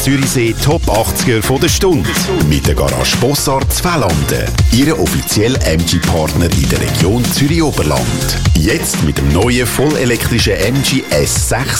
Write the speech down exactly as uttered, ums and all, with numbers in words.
Zürichsee Top achtziger von der Stunde. Mit der Garage Bossart Zwelanden. Ihre offizielle M G-Partner in der Region Zürich-Oberland. Jetzt mit dem neuen vollelektrischen M G S sechs